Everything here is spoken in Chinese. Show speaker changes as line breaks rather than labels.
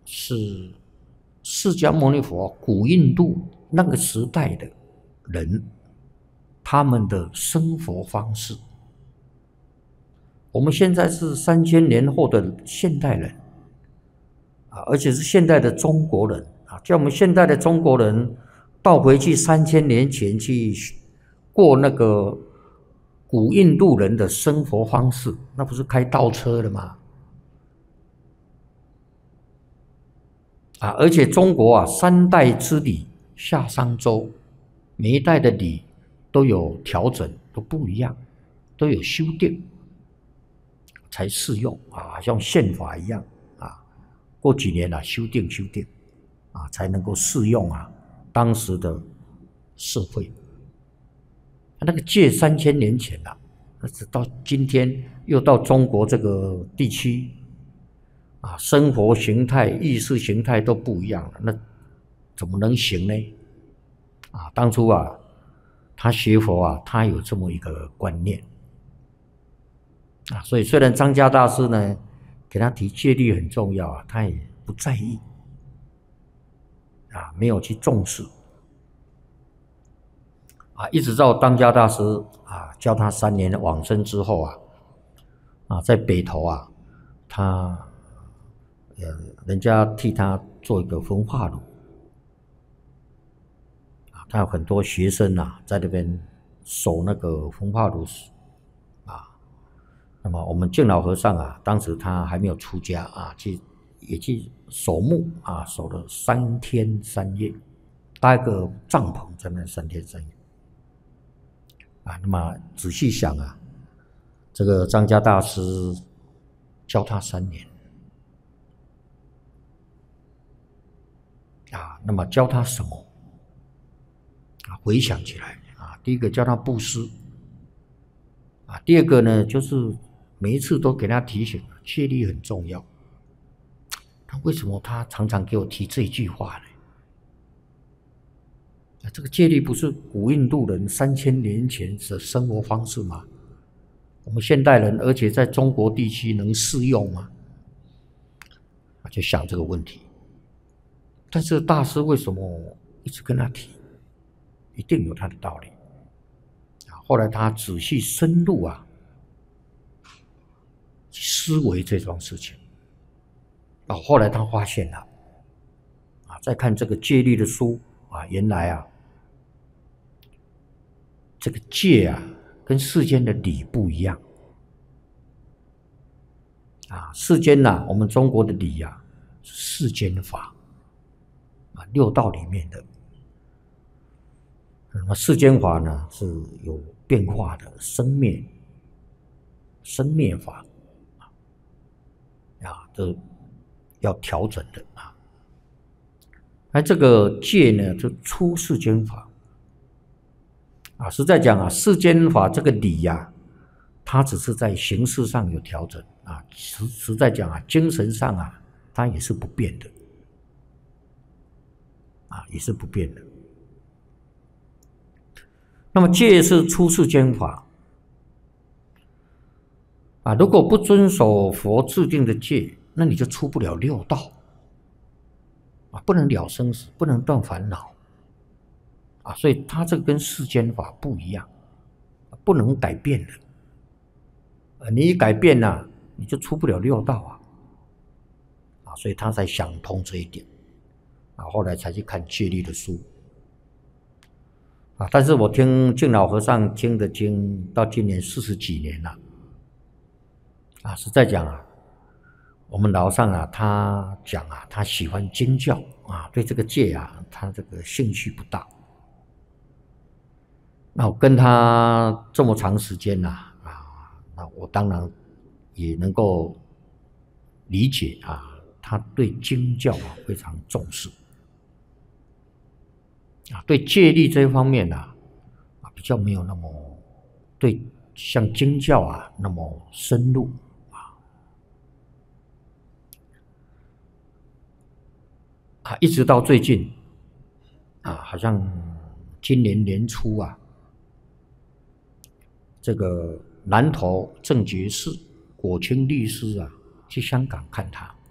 是释迦牟尼佛古印度那个时代的人他们的生活方式。我们现在是3000年后的现代人而且是现代的中国人叫我们现代的中国人倒回去3000年前去过那个古印度人的生活方式，那不是开倒车了吗？而且中国3代之礼下商周，每一代的礼都有调整，都不一样，都有修订才适用像宪法一样过几年修订才能够适用当时的社会。那个戒3000年前直到今天又到中国这个地区生活形态、意识形态都不一样了，那怎么能行呢？当初他学佛他有这么一个观念所以虽然张家大师呢给他提戒律很重要他也不在意没有去重视一直到张家大师教他3年往生之后在北投他人家替他做一个焚化炉他有很多学生在那边守那个焚化炉那么我们净老和尚当时他还没有出家也去守墓守了3天3夜，搭一个帐篷在那3天3夜那么仔细想这个张家大师教他3年那么教他什么回想起来第一个教他布施第二个呢就是每一次都给他提醒戒律很重要。为什么他常常给我提这句话呢？这个戒律不是古印度人3000年前的生活方式吗？我们现代人而且在中国地区能适用吗？就想这个问题。但是大师为什么一直跟他提？一定有他的道理。后来他仔细深入思维这桩事情后来他发现了再看这个戒律的书原来这个戒跟世间的礼不一样世间我们中国的礼是世间法6道里面的。那么世间法呢是有变化的，生灭法这要调整的而这个戒呢就出世间法实在讲世间法这个理它只是在形式上有调整实在讲精神上它也是不变的也是不变的。那么戒是出世间法如果不遵守佛制定的戒，那你就出不了6道不能了生死，不能断烦恼所以它这个跟世间法不一样，不能改变的你一改变你就出不了6道所以他才想通这一点后来才去看戒律的书但是我听净老和尚听的经到今年40几年了实在讲我们老和尚他讲他喜欢经教对这个戒他这个兴趣不大。那我跟他这么长时间那我当然也能够理解他对经教非常重视对戒律这一方面比较没有那么对像经教那么深入一直到最近好像今年年初这个南投正觉寺果清律师去香港看他